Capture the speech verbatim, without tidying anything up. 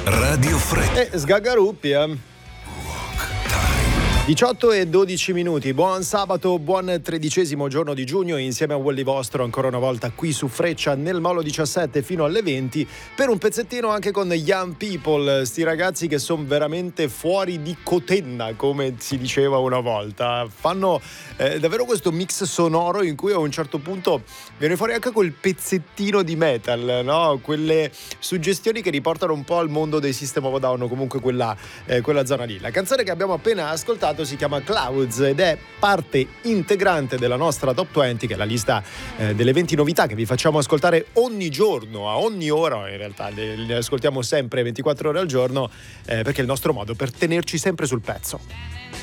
Radio Freccia. E sgagaruppia. diciotto e dodici minuti, buon sabato, buon tredicesimo giorno di giugno insieme a Wally Vostro ancora una volta qui su Freccia nel Molo diciassette fino alle venti per un pezzettino anche con Young People, sti ragazzi che sono veramente fuori di cotenna come si diceva una volta, fanno eh, davvero questo mix sonoro in cui a un certo punto viene fuori anche quel pezzettino di metal, no? Quelle suggestioni che riportano un po' al mondo dei System of a Down o comunque quella, eh, quella zona lì. La canzone che abbiamo appena ascoltato si chiama Clouds ed è parte integrante della nostra Top venti, che è la lista eh, delle venti novità che vi facciamo ascoltare ogni giorno, a ogni ora in realtà, le, le ascoltiamo sempre ventiquattro ore al giorno eh, perché è il nostro modo per tenerci sempre sul pezzo.